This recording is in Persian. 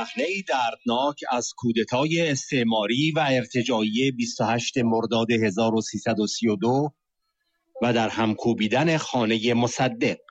صحنه‌ای دردناک از کودتای استعماری و ارتجاعی 28 مرداد 1332 و در هم کوبیدن خانه مصدق.